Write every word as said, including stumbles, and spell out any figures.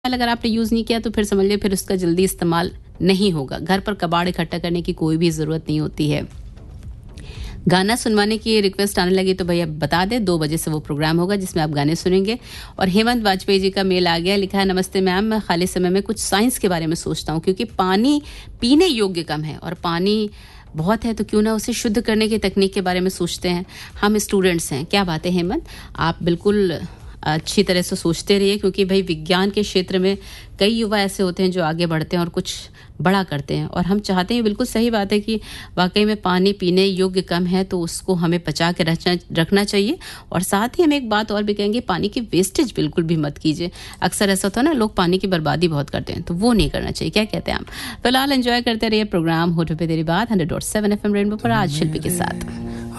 अगर आपने यूज़ नहीं किया तो फिर समझ लिया फिर उसका जल्दी इस्तेमाल नहीं होगा। घर पर कबाड़ इकट्ठा करने की कोई भी ज़रूरत नहीं होती है। गाना सुनवाने की रिक्वेस्ट आने लगी तो भैया बता दें, दो बजे से वो प्रोग्राम होगा जिसमें आप गाने सुनेंगे। और हेमंत वाजपेयी जी का मेल आ गया, लिखा है नमस्ते मैम, मैं खाली समय में कुछ साइंस के बारे में सोचता हूँ क्योंकि पानी पीने योग्य कम है और पानी बहुत है तो क्यों ना उसे शुद्ध करने की तकनीक के बारे में सोचते हैं। हम स्टूडेंट्स हैं। क्या बात है हेमंत, आप बिल्कुल अच्छी तरह से सोचते रहिए क्योंकि भाई विज्ञान के क्षेत्र में कई युवा ऐसे होते हैं जो आगे बढ़ते हैं और कुछ बड़ा करते हैं और हम चाहते हैं, बिल्कुल सही बात है कि वाकई में पानी पीने योग्य कम है तो उसको हमें बचा के रखना रखना चाहिए। और साथ ही हम एक बात और भी कहेंगे, पानी की वेस्टेज बिल्कुल भी मत कीजिए। अक्सर ऐसा होता है ना, लोग पानी की बर्बादी बहुत करते हैं तो वो नहीं करना चाहिए। क्या कहते हैं आप? फिलहाल एंजॉय करते रहिए प्रोग्राम होठों पे तेरी बात hundred dot seven F M rainbow पर आज शिल्पी के साथ।